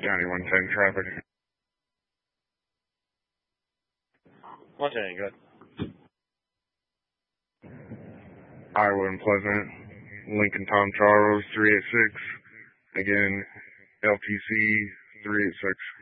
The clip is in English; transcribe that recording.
County 110 traffic. 110, good. Iowa and Pleasant, Lincoln Tom Charles 386. Again, LTC 386.